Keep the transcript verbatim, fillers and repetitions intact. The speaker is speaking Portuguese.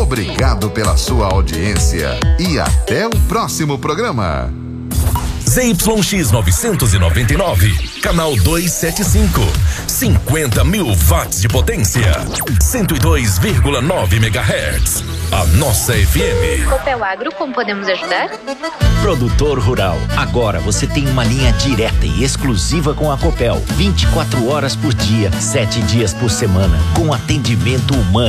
Obrigado pela sua audiência e até o próximo programa. Z Y X novecentos e noventa e nove, canal duzentos e setenta e cinco, cinquenta mil watts de potência, cento e dois vírgula nove megahertz. A nossa F M. Copel Agro, como podemos ajudar? Produtor rural, agora você tem uma linha direta e exclusiva com a Copel, vinte e quatro horas por dia, sete dias por semana, com atendimento humano.